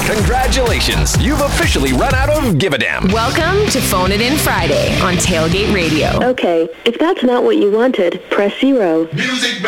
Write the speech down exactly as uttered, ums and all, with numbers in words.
Congratulations, you've officially run out of Give a Damn. Welcome to Phone It In Friday on Tailgate Radio. Okay, if that's not what you wanted, press zero. Music